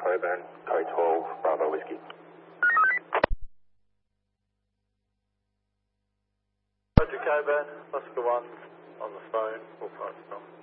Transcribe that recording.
Coburn, code 12, Bravo Whiskey. Roger Coburn, Oscar 1 on the phone, 4 5 stop.